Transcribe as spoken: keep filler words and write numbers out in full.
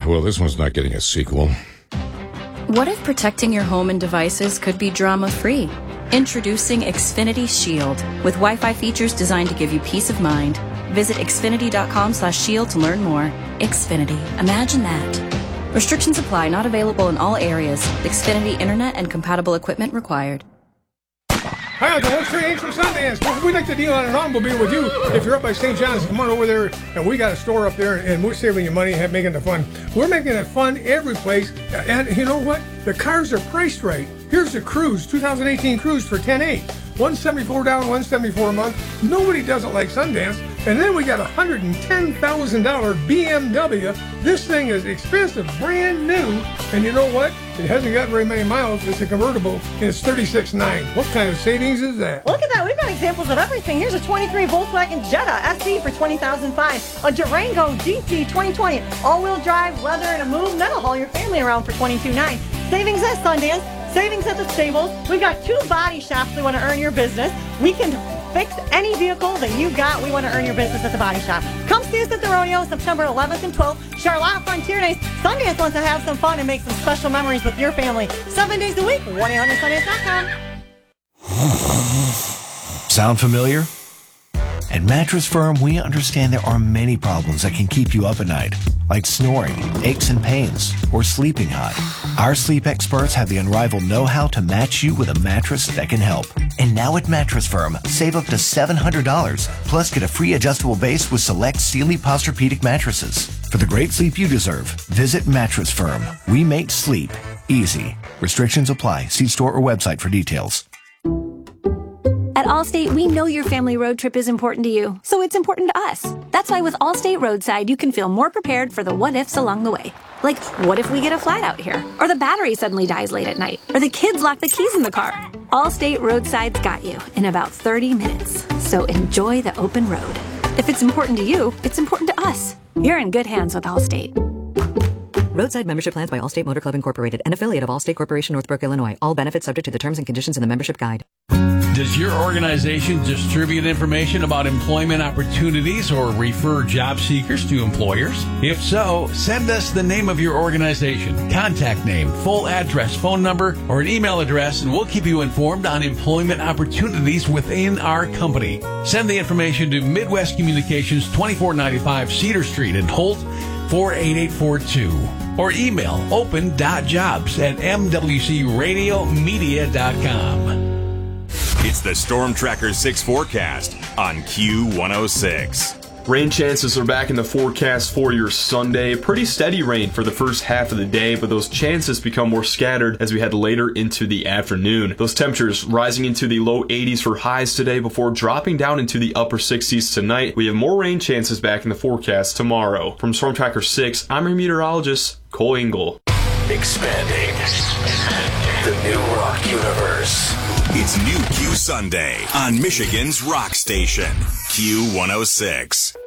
well, this one's not getting a sequel. What if protecting your home and devices could be drama-free? Introducing Xfinity Shield, with Wi-Fi features designed to give you peace of mind. Visit xfinity.com slash shield to learn more. Xfinity. Imagine that. Restrictions apply. Not available in all areas. Xfinity Internet and compatible equipment required. Hi, Uncle. What's your name from Sundance? Well, we'd like to deal on an automobile with you. If you're up by Saint John's, come on over there, and we got a store up there, and we're saving you money and making it fun. We're making it fun every place, and you know what? The cars are priced right. Here's the Cruze, two thousand eighteen Cruze for ten eight. one seventy-four down, one seventy-four a month. Nobody does it like Sundance. And then we got a one hundred ten thousand dollars B M W. This thing is expensive, brand new. And you know what? It hasn't got very many miles. It's a convertible, and it's thirty-six nine. What kind of savings is that? Look at that. We've got examples of everything. Here's a twenty-three Volkswagen Jetta S E for twenty thousand five dollars. A Durango G T twenty twenty. All-wheel drive, leather, and a move. That'll haul your family around for twenty-two nine. Savings at Sundance. Savings at the Stables. We've got two body shops we want to earn your business. We can fix any vehicle that you got. We want to earn your business at the body shop. Come see us at the rodeo September eleventh and twelfth. Charlotte Frontier Days. Sundance wants to have some fun and make some special memories with your family. Seven days a week. one eight hundred sundance dot com. Sound familiar? At Mattress Firm, we understand there are many problems that can keep you up at night, like snoring, aches and pains, or sleeping hot. Our sleep experts have the unrivaled know-how to match you with a mattress that can help. And now at Mattress Firm, save up to seven hundred dollars, plus get a free adjustable base with select Sealy Posturepedic mattresses. For the great sleep you deserve, visit Mattress Firm. We make sleep easy. Restrictions apply. See store or website for details. At Allstate, we know your family road trip is important to you, so it's important to us. That's why with Allstate Roadside, you can feel more prepared for the what-ifs along the way. Like, what if we get a flat out here? Or the battery suddenly dies late at night? Or the kids lock the keys in the car? Allstate Roadside's got you in about thirty minutes. So enjoy the open road. If it's important to you, it's important to us. You're in good hands with Allstate. Roadside membership plans by Allstate Motor Club Incorporated, an affiliate of Allstate Corporation, Northbrook, Illinois. All benefits subject to the terms and conditions in the membership guide. Does your organization distribute information about employment opportunities or refer job seekers to employers? If so, send us the name of your organization, contact name, full address, phone number, or an email address, and we'll keep you informed on employment opportunities within our company. Send the information to Midwest Communications, twenty-four ninety-five Cedar Street in Holt, four eight eight four two. Or email open dot jobs at m w c radio media dot com. It's the Storm Tracker six forecast on Q one oh six. Rain chances are back in the forecast for your Sunday. Pretty steady rain for the first half of the day, but those chances become more scattered as we head later into the afternoon. Those temperatures rising into the low eighties for highs today before dropping down into the upper sixties tonight. We have more rain chances back in the forecast tomorrow. From Storm Tracker six, I'm your meteorologist, Cole Engel. Expanding the new rock universe. It's New Q Sunday on Michigan's rock station, Q one oh six.